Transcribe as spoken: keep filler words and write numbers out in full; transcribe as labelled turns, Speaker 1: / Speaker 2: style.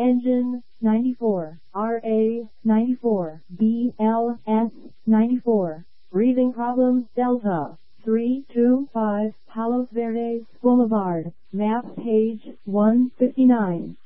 Speaker 1: Engine, ninety-four. R A, ninety-four. B L S, ninety-four. Breathing problems, Delta. three two five Palos Verdes Boulevard. Map page one fifty-nine.